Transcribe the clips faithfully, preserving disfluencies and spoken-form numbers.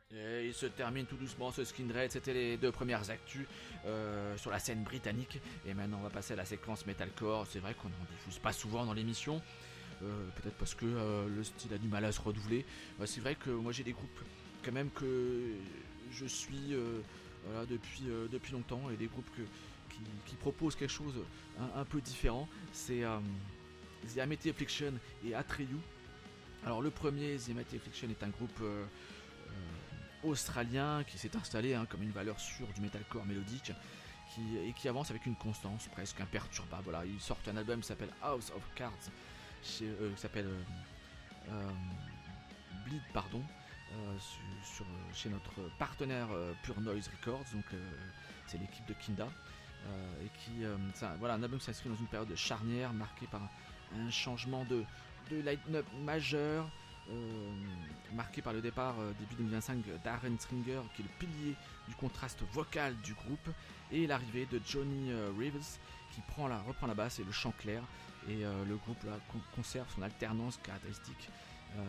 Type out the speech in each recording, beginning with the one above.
Et il se termine tout doucement ce Skindred, c'était les deux premières actus euh, sur la scène britannique. Et maintenant on va passer à la séquence metalcore. C'est vrai qu'on n'en diffuse pas souvent dans l'émission, euh, peut-être parce que euh, le style a du mal à se renouveler. Euh, c'est vrai que moi j'ai des groupes quand même que je suis euh, voilà, depuis, euh, depuis longtemps, et des groupes que, qui, qui proposent quelque chose un, un peu différent. C'est euh, The Amity Affliction et Atreyu. Alors le premier, The Amity Affliction, est un groupe euh, euh, australien qui s'est installé hein, comme une valeur sûre du metalcore mélodique, qui, et qui avance avec une constance presque imperturbable. Voilà, ils sortent un album qui s'appelle House of Cards, chez, euh, qui s'appelle euh, euh, Bleed, pardon, euh, sur, sur, chez notre partenaire euh, Pure Noise Records, donc euh, c'est l'équipe de Kinda, euh, et qui, euh, ça, voilà, un album qui s'inscrit dans une période charnière marquée par un, un changement de, de line-up majeur. Euh, marqué par le départ euh, début deux mille vingt-cinq d'Aaron Stringer, qui est le pilier du contraste vocal du groupe, et l'arrivée de Johnny euh, Rivers, qui prend la, reprend la basse et le chant clair, et euh, le groupe là, con- conserve son alternance caractéristique euh,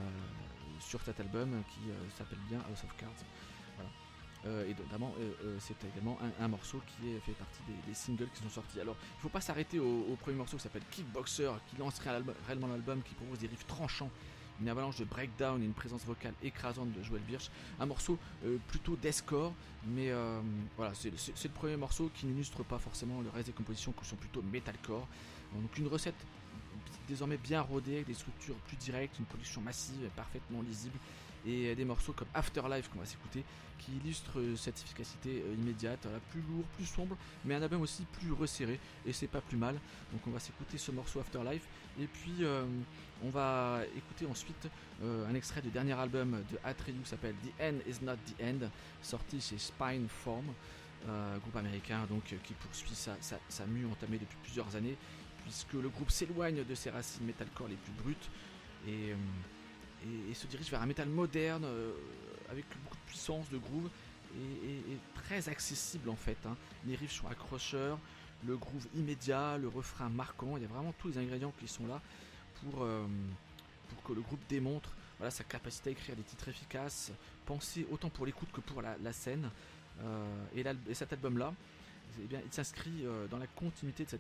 sur cet album qui euh, s'appelle bien House of Cards. Voilà. Euh, et notamment euh, euh, c'est également un, un morceau qui est, fait partie des, des singles qui sont sortis. Alors il ne faut pas s'arrêter au, au premier morceau qui s'appelle Kickboxer, qui lance réellement l'album, qui propose des riffs tranchants, une avalanche de breakdown et une présence vocale écrasante de Joel Birch. Un morceau euh, plutôt deathcore, mais euh, voilà, c'est, c'est, c'est le premier morceau qui n'illustre pas forcément le reste des compositions qui sont plutôt metalcore. Donc une recette désormais bien rodée, avec des structures plus directes, une production massive, parfaitement lisible, et des morceaux comme Afterlife qu'on va s'écouter, qui illustrent cette efficacité immédiate, voilà, plus lourd, plus sombre, mais un album aussi plus resserré, et c'est pas plus mal. Donc on va s'écouter ce morceau Afterlife, et puis euh, on va écouter ensuite euh, un extrait du dernier album de Atreyu qui s'appelle The End Is Not The End, sorti chez Spineform, euh, groupe américain donc qui poursuit sa, sa, sa mue entamée depuis plusieurs années, puisque le groupe s'éloigne de ses racines metalcore les plus brutes, et, et, et se dirige vers un métal moderne euh, avec beaucoup de puissance, de groove, et, et, et très accessible en fait, hein. Les riffs sont accrocheurs, le groove immédiat, le refrain marquant, il y a vraiment tous les ingrédients qui sont là pour, euh, pour que le groupe démontre voilà, sa capacité à écrire des titres efficaces, pensés autant pour l'écoute que pour la, la scène. Euh, et, et cet album là, eh bien, il s'inscrit euh, dans la continuité de cette